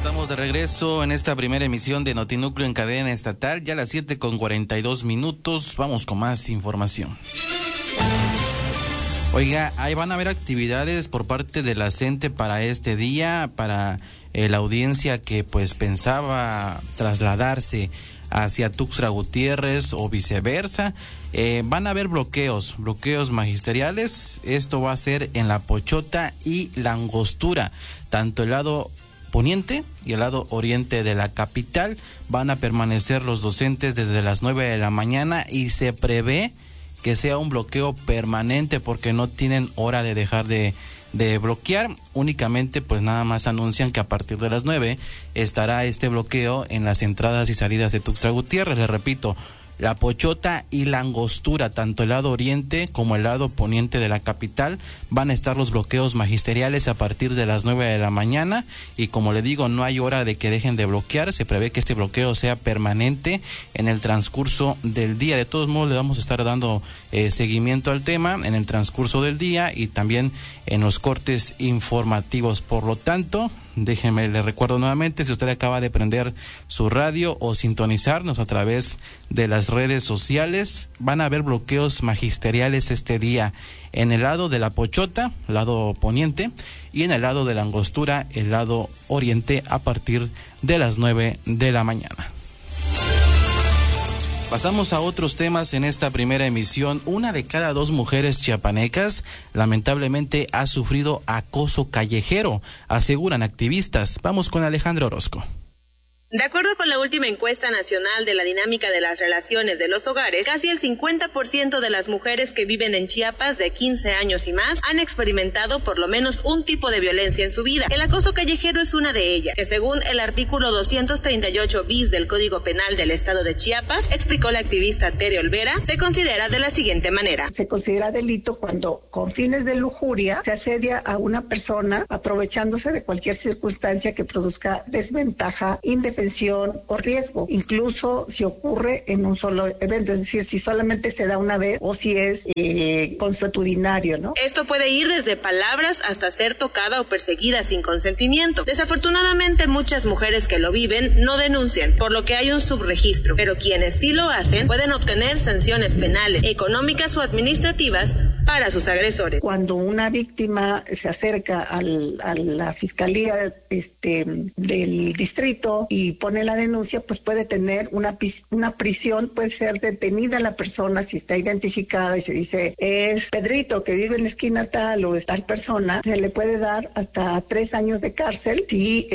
Estamos de regreso en esta primera emisión de Notinúcleo en cadena estatal, ya a las 7:42. Vamos con más información. Oiga, ahí van a haber actividades por parte de la CENTE para este día, para la audiencia que pues pensaba trasladarse hacia Tuxtla Gutiérrez o viceversa. Van a haber bloqueos magisteriales. Esto va a ser en La Pochota y La Angostura, tanto el lado poniente y el lado oriente de la capital. Van a permanecer los docentes desde las 9 de la mañana y se prevé que sea un bloqueo permanente porque no tienen hora de dejar de bloquear. Únicamente pues nada más anuncian que a partir de las 9 estará este bloqueo en las entradas y salidas de Tuxtla Gutiérrez. Les repito, La Pochota y La Angostura, tanto el lado oriente como el lado poniente de la capital, van a estar los bloqueos magisteriales a partir de las 9 de la mañana y como le digo, no hay hora de que dejen de bloquear. Se prevé que este bloqueo sea permanente en el transcurso del día. De todos modos, le vamos a estar dando seguimiento al tema en el transcurso del día y también en los cortes informativos. Por lo tanto, déjeme, le recuerdo nuevamente, si usted acaba de prender su radio o sintonizarnos a través de las redes sociales, van a haber bloqueos magisteriales este día en el lado de La Pochota, lado poniente, y en el lado de La Angostura, el lado oriente, a partir de las 9 de la mañana. Pasamos a otros temas en esta primera emisión. 1 de cada 2 mujeres chiapanecas lamentablemente ha sufrido acoso callejero, aseguran activistas. Vamos con Alejandro Orozco. De acuerdo con la última encuesta nacional de la dinámica de las relaciones de los hogares, casi el 50% de las mujeres que viven en Chiapas de 15 años y más han experimentado por lo menos un tipo de violencia en su vida. El acoso callejero es una de ellas, que según el artículo 238 bis del Código Penal del Estado de Chiapas, explicó la activista Tere Olvera, se considera de la siguiente manera. Se considera delito cuando con fines de lujuria se asedia a una persona aprovechándose de cualquier circunstancia que produzca desventaja, indefensión o riesgo, incluso si ocurre en un solo evento, es decir, si solamente se da una vez o si es consuetudinario, ¿no? Esto puede ir desde palabras hasta ser tocada o perseguida sin consentimiento. Desafortunadamente, muchas mujeres que lo viven no denuncian, por lo que hay un subregistro, pero quienes sí lo hacen pueden obtener sanciones penales, económicas o administrativas para sus agresores. Cuando una víctima se acerca a la fiscalía del distrito y pone la denuncia, pues puede tener una prisión, puede ser detenida la persona si está identificada y se dice es Pedrito que vive en la esquina tal o es tal persona, se le puede dar hasta 3 años de cárcel si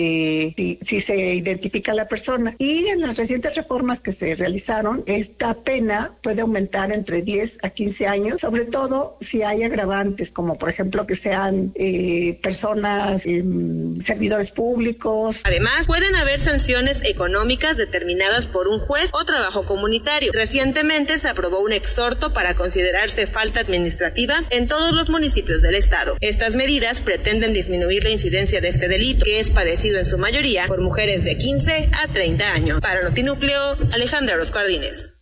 se identifica a la persona. Y en las recientes reformas que se realizaron, esta pena puede aumentar entre 10 a 15 años, sobre todo si hay agravantes, como por ejemplo que sean personas, servidores públicos. Además, pueden haber sanciones económicas determinadas por un juez o trabajo comunitario. Recientemente se aprobó un exhorto para considerarse falta administrativa en todos los municipios del estado. Estas medidas pretenden disminuir la incidencia de este delito, que es padecido en su mayoría por mujeres de 15 a 30 años. Para Notinúcleo, Alejandra Orozco Ardínez.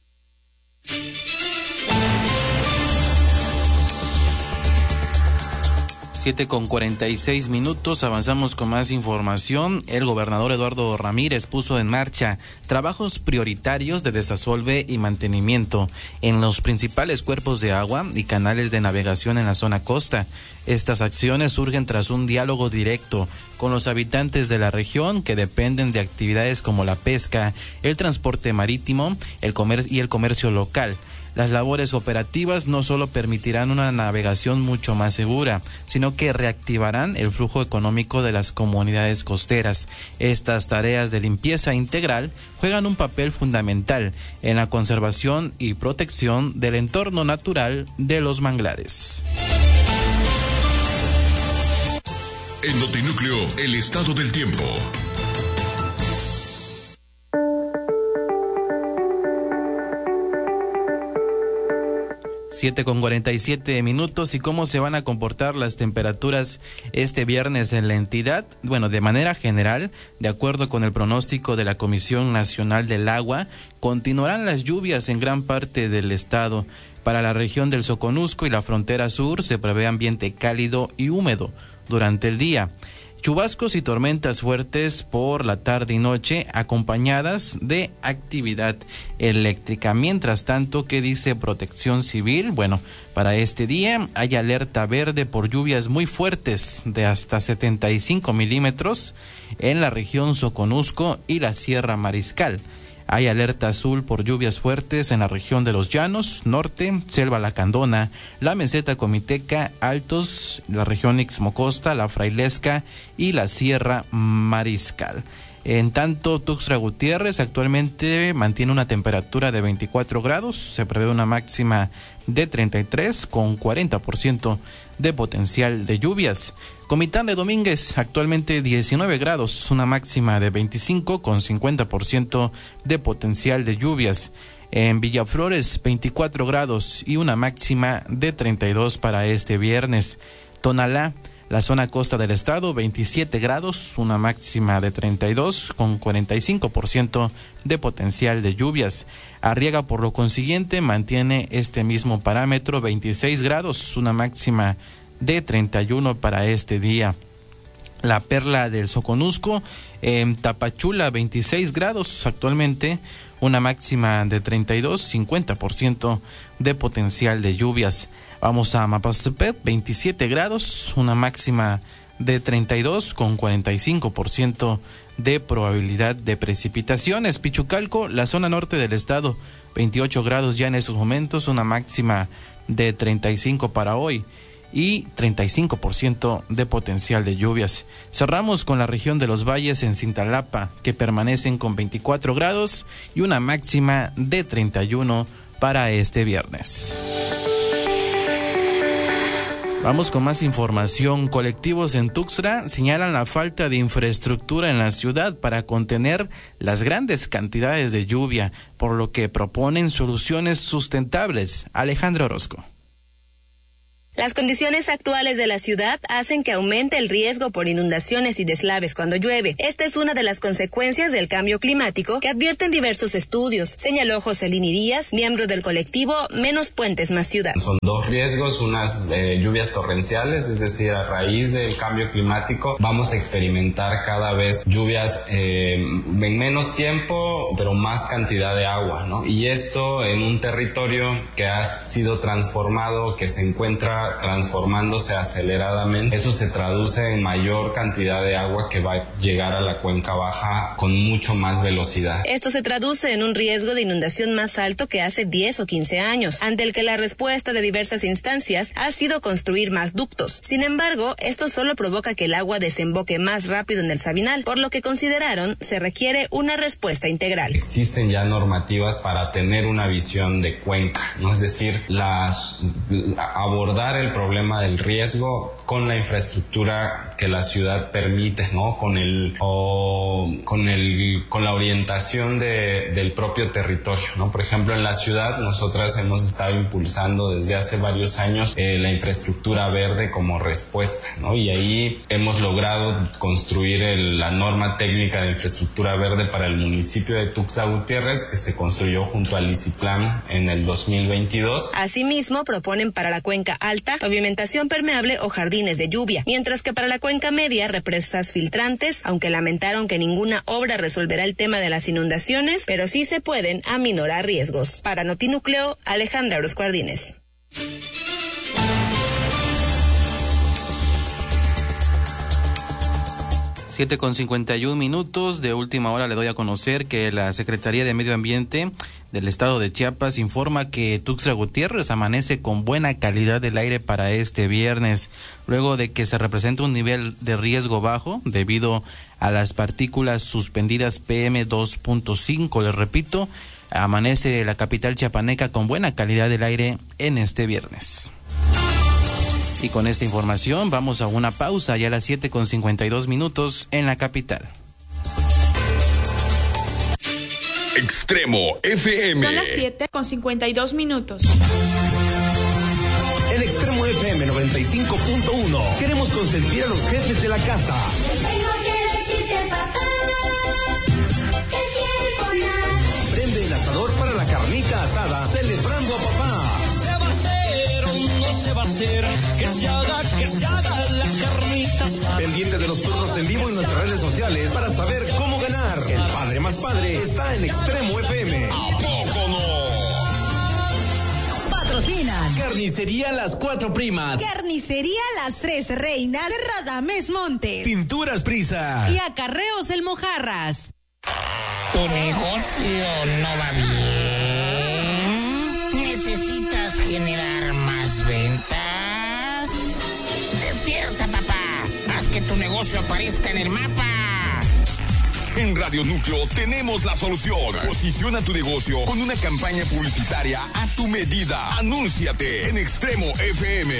7:46, avanzamos con más información. El gobernador Eduardo Ramírez puso en marcha trabajos prioritarios de desasolve y mantenimiento en los principales cuerpos de agua y canales de navegación en la zona costa. Estas acciones surgen tras un diálogo directo con los habitantes de la región que dependen de actividades como la pesca, el transporte marítimo, el comercio local. Las labores operativas no solo permitirán una navegación mucho más segura, sino que reactivarán el flujo económico de las comunidades costeras. Estas tareas de limpieza integral juegan un papel fundamental en la conservación y protección del entorno natural de los manglares. En Notinúcleo, el estado del tiempo. 7:47 y cómo se van a comportar las temperaturas este viernes en la entidad. Bueno, de manera general, de acuerdo con el pronóstico de la Comisión Nacional del Agua, continuarán las lluvias en gran parte del estado. Para la región del Soconusco y la frontera sur se prevé ambiente cálido y húmedo durante el día. Chubascos y tormentas fuertes por la tarde y noche, acompañadas de actividad eléctrica. Mientras tanto, ¿qué dice Protección Civil? Bueno, para este día hay alerta verde por lluvias muy fuertes de hasta 75 milímetros en la región Soconusco y la Sierra Mariscal. Hay alerta azul por lluvias fuertes en la región de los Llanos, Norte, Selva Lacandona, la Meseta Comiteca, Altos, la región Ixmocosta, la Frailesca y la Sierra Mariscal. En tanto, Tuxtla Gutiérrez actualmente mantiene una temperatura de 24 grados, se prevé una máxima de 33 con 40% de potencial de lluvias. Comitán de Domínguez actualmente 19 grados, una máxima de 25 con 50% de potencial de lluvias. En Villaflores 24 grados y una máxima de 32 para este viernes. Tonalá, la zona costa del estado, 27 grados, una máxima de 32 con 45% de potencial de lluvias. Arriaga, por lo consiguiente, mantiene este mismo parámetro, 26 grados, una máxima de 31 para este día. La Perla del Soconusco, en Tapachula, 26 grados actualmente, una máxima de 32, 50% de potencial de lluvias. Vamos a Mapastepec, 27 grados, una máxima de 32 con 45% de probabilidad de precipitaciones. Pichucalco, la zona norte del estado, 28 grados ya en estos momentos, una máxima de 35 para hoy y 35% de potencial de lluvias. Cerramos con la región de los valles en Cintalapa, que permanecen con 24 grados y una máxima de 31 para este viernes. Vamos con más información. Colectivos en Tuxtla señalan la falta de infraestructura en la ciudad para contener las grandes cantidades de lluvia, por lo que proponen soluciones sustentables. Alejandra Orozco. Las condiciones actuales de la ciudad hacen que aumente el riesgo por inundaciones y deslaves cuando llueve. Esta es una de las consecuencias del cambio climático que advierten diversos estudios, señaló Joselini Díaz, miembro del colectivo Menos Puentes Más Ciudad. Son dos riesgos, unas lluvias torrenciales, es decir, a raíz del cambio climático vamos a experimentar cada vez lluvias en menos tiempo, pero más cantidad de agua, ¿no? Y esto en un territorio que ha sido transformado, que se encuentra transformándose aceleradamente. Eso se traduce en mayor cantidad de agua que va a llegar a la cuenca baja con mucho más velocidad. Esto se traduce en un riesgo de inundación más alto que hace 10 o 15 años, ante el que la respuesta de diversas instancias ha sido construir más ductos. Sin embargo, esto solo provoca que el agua desemboque más rápido en el Sabinal, por lo que consideraron se requiere una respuesta integral. Existen ya normativas para tener una visión de cuenca, ¿no? Es decir, abordar el problema del riesgo con la infraestructura que la ciudad permite, ¿no? Con la orientación del propio territorio, ¿no? Por ejemplo, en la ciudad nosotras hemos estado impulsando desde hace varios años la infraestructura verde como respuesta, ¿no? Y ahí hemos logrado construir la norma técnica de infraestructura verde para el municipio de Tuxtla Gutiérrez, que se construyó junto al ICIPLAN en el 2022. Asimismo, proponen para la cuenca alta pavimentación permeable o jardines de lluvia, mientras que para la cuenca media represas filtrantes, aunque lamentaron que ninguna obra resolverá el tema de las inundaciones, pero sí se pueden aminorar riesgos. Para Notinúcleo, Alejandra Orozco Ardínez. 7:51 de última hora. Le doy a conocer que la Secretaría de Medio Ambiente del Estado de Chiapas informa que Tuxtla Gutiérrez amanece con buena calidad del aire para este viernes, luego de que se representa un nivel de riesgo bajo debido a las partículas suspendidas PM2.5. Les repito, amanece la capital chiapaneca con buena calidad del aire en este viernes. Y con esta información vamos a una pausa ya a las 7:52 en la capital. Extremo FM. Son las 7:52. En Extremo FM 95.1 queremos consentir a los jefes de la casa. Prende el asador para la carnita asada, celebrando a papá. Se va a hacer o no se va a hacer, que se haga la carnita asada. Pendiente de los turnos en vivo en nuestras redes sociales para saber cómo ganar. El padre más padre está en Extremo FM. ¿A poco no? Patrocinan Carnicería Las Cuatro Primas, Carnicería Las Tres Reinas de Radames Montes, Pinturas Prisa y Acarreos El Mojarras. ¿Tu negocio no va bien? ¿Necesitas generar más ventas? ¡Despierta, papá! Haz que tu negocio aparezca en el mapa. En Radio Núcleo tenemos la solución. Posiciona tu negocio con una campaña publicitaria a tu medida. Anúnciate en Extremo FM.